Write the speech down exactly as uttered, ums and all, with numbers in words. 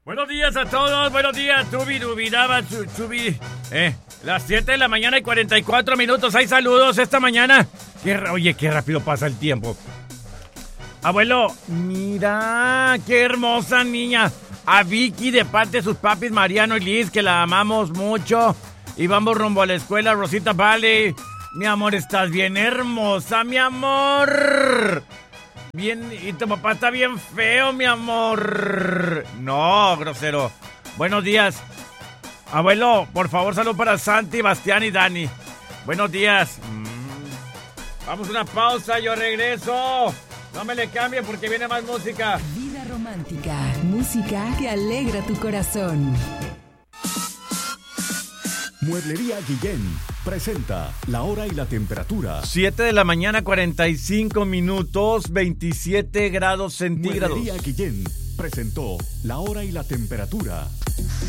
Buenos días a todos, buenos días, Tubi, Dubidaba, Tubi. Eh, las siete de la mañana y cuarenta y cuatro minutos. Hay saludos esta mañana. Qué, oye, qué rápido pasa el tiempo. Abuelo, mira, qué hermosa niña. A Vicky de parte de sus papis Mariano y Liz, que la amamos mucho. Y vamos rumbo a la escuela, Rosita Valley. Mi amor, estás bien hermosa, mi amor. Bien, y tu papá está bien feo, mi amor. No, grosero. Buenos días. Abuelo, por favor, salud para Santi, Bastián y Dani. Buenos días. Mm. Vamos a una pausa, yo regreso. No me le cambie porque viene más música. Vida romántica, música que alegra tu corazón. Mueblería Guillén presenta la hora y la temperatura. siete de la mañana, cuarenta y cinco minutos, veintisiete grados centígrados. Mueblería Guillén presentó la hora y la temperatura.